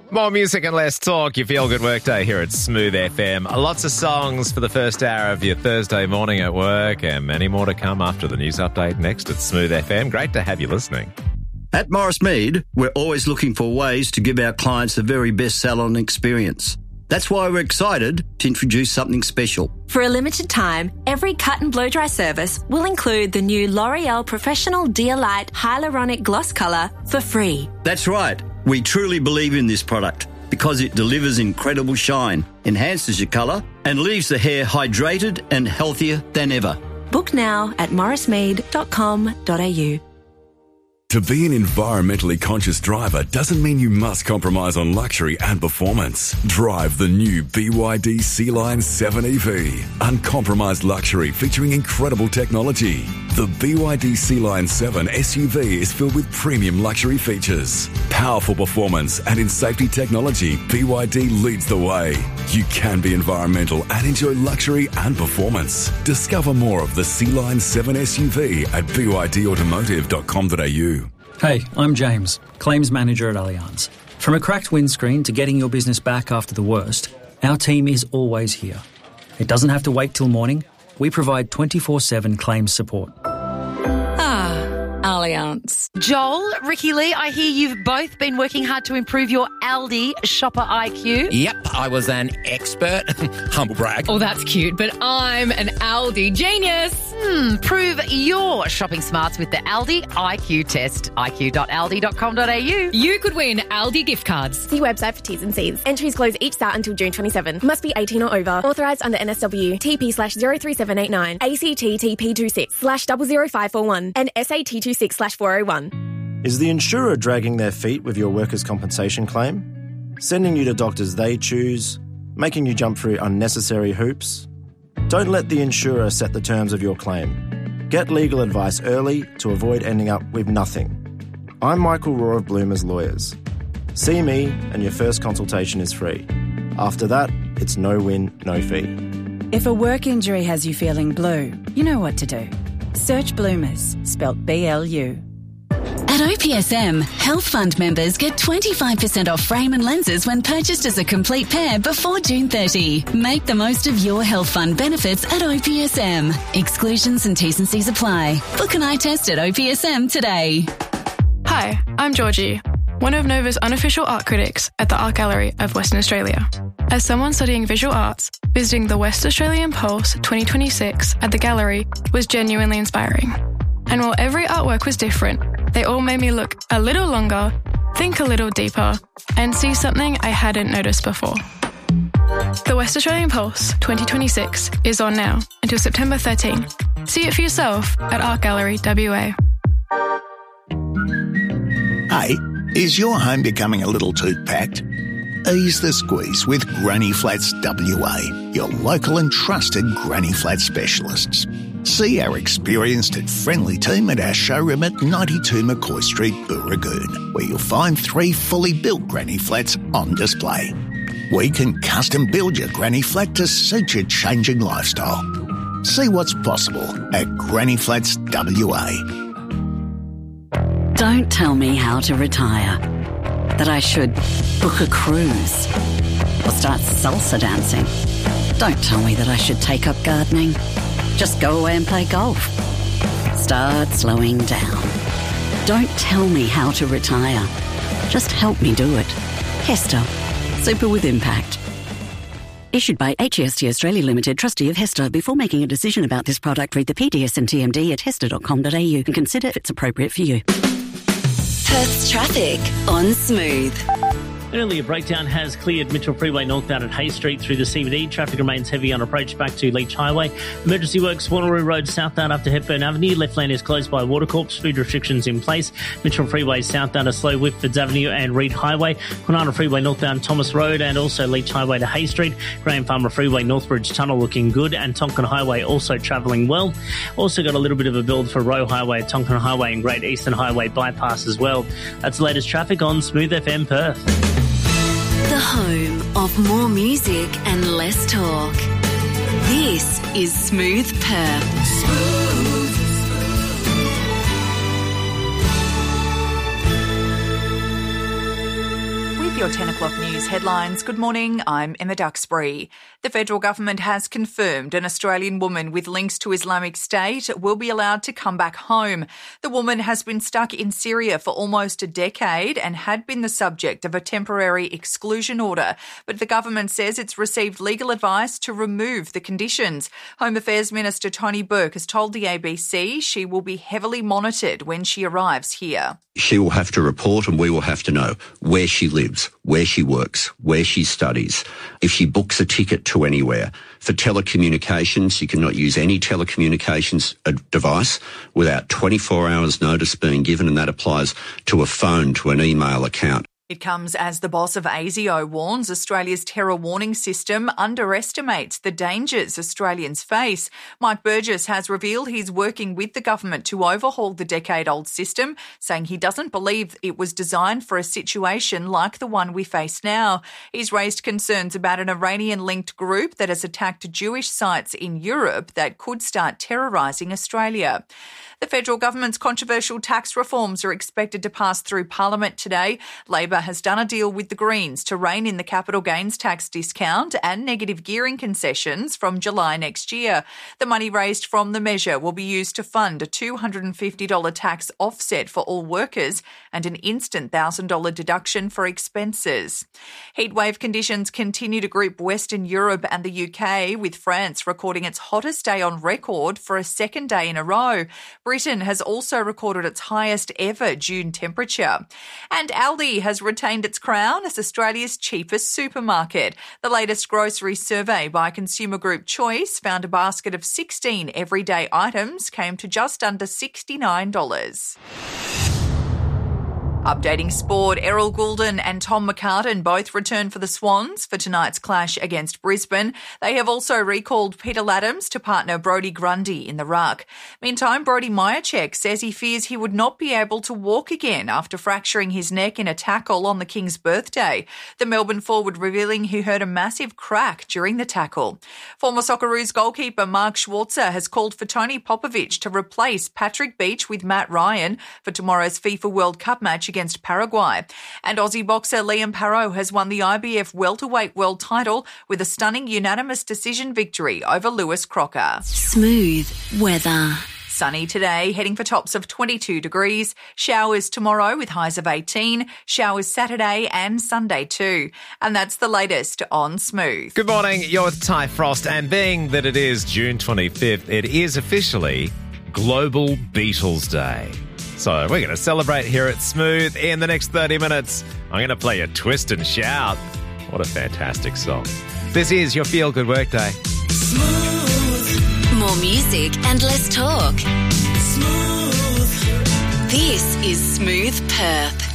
More music and less talk. Your feel-good workday here at Smooth FM. Lots of songs for the first hour of your Thursday morning at work, and many more to come after the news update next at Smooth FM. Great to have you listening. At Morris Mead, we're always looking for ways to give our clients the very best salon experience. That's why we're excited to introduce something special. For a limited time, every cut and blow dry service will include the new L'Oreal Professional Dia-Lite Hyaluronic Gloss Colour for free. That's right. We truly believe in this product because it delivers incredible shine, enhances your colour, and leaves the hair hydrated and healthier than ever. Book now at morrismead.com.au. To be an environmentally conscious driver doesn't mean you must compromise on luxury and performance. Drive the new BYD Sea-Line 7 EV. Uncompromised luxury featuring incredible technology. The BYD Sea-Line 7 SUV is filled with premium luxury features. Powerful performance and in safety technology, BYD leads the way. You can be environmental and enjoy luxury and performance. Discover more of the Sea-Line 7 SUV at bydautomotive.com.au. Hey, I'm James, Claims Manager at Allianz. From a cracked windscreen to getting your business back after the worst, our team is always here. It doesn't have to wait till morning. We provide 24/7 claims support. Allianz. Joel, Ricky Lee, I hear you've both been working hard to improve your Aldi shopper IQ. Yep, I was an expert. Humble brag. Oh, that's cute, but I'm an Aldi genius. Prove your shopping smarts with the Aldi IQ test. iq.aldi.com.au. You could win Aldi gift cards. See website for T's and C's. Entries close each start until June 27. Must be 18 or over. Authorised under NSW. TP/03789. ACT TP26/00541. And SAT 26/401. Is the insurer dragging their feet with your workers' compensation claim? Sending you to doctors they choose? Making you jump through unnecessary hoops? Don't let the insurer set the terms of your claim. Get legal advice early to avoid ending up with nothing. I'm Michael Rohr of Bloomers Lawyers. See me and your first consultation is free. After that, it's no win, no fee. If a work injury has you feeling blue, you know what to do. Search Bloomers, spelt BLU. At OPSM, Health Fund members get 25% off frame and lenses when purchased as a complete pair before June 30. Make the most of your Health Fund benefits at OPSM. Exclusions and T's and C's apply. Book an eye test at OPSM today. Hi, I'm Georgie, one of Nova's unofficial art critics at the Art Gallery of Western Australia. As someone studying visual arts, visiting the West Australian Pulse 2026 at the gallery was genuinely inspiring. And while every artwork was different, they all made me look a little longer, think a little deeper, and see something I hadn't noticed before. The West Australian Pulse 2026 is on now until September 13. See it for yourself at Art Gallery WA. Hey, is your home becoming a little too packed? Ease the squeeze with Granny Flats WA, your local and trusted Granny Flat specialists. See our experienced and friendly team at our showroom at 92 McCoy Street, Booragoon, where you'll find 3 fully built Granny Flats on display. We can custom build your Granny Flat to suit your changing lifestyle. See what's possible at Granny Flats WA. Don't tell me how to retire. That I should book a cruise or start salsa dancing. Don't tell me that I should take up gardening. Just go away and play golf. Start slowing down. Don't tell me how to retire. Just help me do it. Hester. Super with impact. Issued by HEST Australia Limited, trustee of Hester. Before making a decision about this product, read the PDS and TMD at hester.com.au and consider if it's appropriate for you. Perth's traffic on Smooth. Earlier breakdown has cleared Mitchell Freeway northbound at Hay Street through the CBD. Traffic remains heavy on approach back to Leach Highway. Emergency works, Wanneroo Road southbound up to Hepburn Avenue. Left lane is closed by Watercorp. Speed restrictions in place. Mitchell Freeway southbound a slow Whitfords Avenue and Reed Highway. Kwinana Freeway northbound Thomas Road and also Leach Highway to Hay Street. Graham Farmer Freeway Northbridge Tunnel looking good and Tonkin Highway also travelling well. Also got a little bit of a build for Roe Highway, Tonkin Highway and Great Eastern Highway bypass as well. That's the latest traffic on Smooth FM Perth. The home of more music and less talk. This is Smooth Perth. Smooth. your 10 o'clock news headlines. Good morning, I'm Emma Duxbury. The federal government has confirmed an Australian woman with links to Islamic State will be allowed to come back home. The woman has been stuck in Syria for almost a decade and had been the subject of a temporary exclusion order, but the government says it's received legal advice to remove the conditions. Home Affairs Minister Tony Burke has told the ABC she will be heavily monitored when she arrives here. She will have to report and we will have to know where she lives, where she works, where she studies, if she books a ticket to anywhere. For telecommunications, you cannot use any telecommunications device without 24 hours notice being given, and that applies to a phone, to an email account. It comes as the boss of ASIO warns Australia's terror warning system underestimates the dangers Australians face. Mike Burgess has revealed he's working with the government to overhaul the decade-old system, saying he doesn't believe it was designed for a situation like the one we face now. He's raised concerns about an Iranian-linked group that has attacked Jewish sites in Europe that could start terrorising Australia. The federal government's controversial tax reforms are expected to pass through Parliament today. Labor has done a deal with the Greens to rein in the capital gains tax discount and negative gearing concessions from July next year. The money raised from the measure will be used to fund a $250 tax offset for all workers and an instant $1,000 deduction for expenses. Heatwave conditions continue to grip Western Europe and the UK, with France recording its hottest day on record for a second day in a row. Britain has also recorded its highest ever June temperature. And Aldi has retained its crown as Australia's cheapest supermarket. The latest grocery survey by consumer group Choice found a basket of 16 everyday items came to just under $69. Updating sport, Errol Goulden and Tom McCartan both return for the Swans for tonight's clash against Brisbane. They have also recalled Peter Laddams to partner Brodie Grundy in the ruck. Meantime, Brodie Myercheck says he fears he would not be able to walk again after fracturing his neck in a tackle on the King's birthday. The Melbourne forward revealing he heard a massive crack during the tackle. Former Socceroos goalkeeper Mark Schwarzer has called for Tony Popovic to replace Patrick Beach with Matt Ryan for tomorrow's FIFA World Cup match against Paraguay. And Aussie boxer Liam Parrow has won the IBF welterweight world title with a stunning unanimous decision victory over Lewis Crocker. Smooth weather. Sunny today, heading for tops of 22 degrees. Showers tomorrow with highs of 18. Showers Saturday and Sunday too. And that's the latest on Smooth. Good morning, you're with Ty Frost, and being that it is June 25th, it is officially Global Beatles Day. So we're going to celebrate here at Smooth in the next 30 minutes. I'm going to play a Twist and Shout. What a fantastic song. This is your Feel Good Workday. Smooth. More music and less talk. Smooth. This is Smooth Perth.